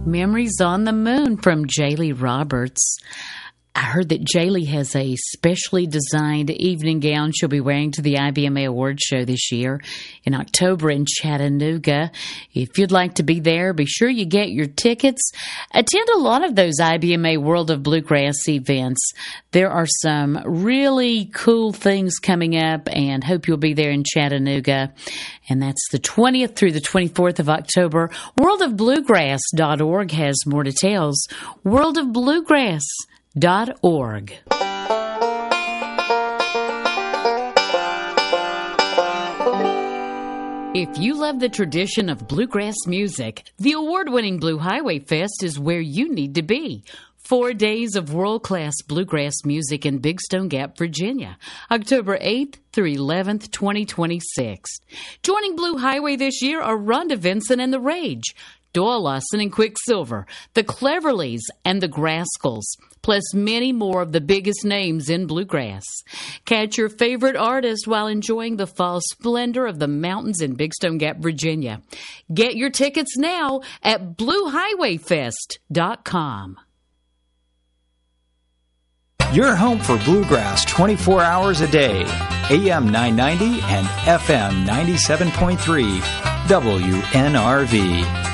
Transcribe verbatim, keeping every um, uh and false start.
Memories on the Moon from Jaylee Roberts. I heard that Jaylee has a specially designed evening gown she'll be wearing to the I B M A Awards show this year in October in Chattanooga. If you'd like to be there, be sure you get your tickets. Attend a lot of those I B M A World of Bluegrass events. There are some really cool things coming up, and hope you'll be there in Chattanooga. And that's the twentieth through the twenty-fourth of October. world of bluegrass dot org has more details. world of bluegrass dot org. If you love the tradition of bluegrass music, the award-winning Blue Highway Fest is where you need to be. Four days of world-class bluegrass music in Big Stone Gap, Virginia, October eighth through eleventh, twenty twenty-six. Joining Blue Highway this year are Rhonda Vincent and the Rage, Doyle Lawson and Quicksilver, the Cleverleys, and the Grascals, plus many more of the biggest names in bluegrass. Catch your favorite artist while enjoying the fall splendor of the mountains in Big Stone Gap, Virginia. Get your tickets now at blue highway fest dot com. Your home for bluegrass twenty-four hours a day. A M nine ninety and F M ninety-seven point three W N R V.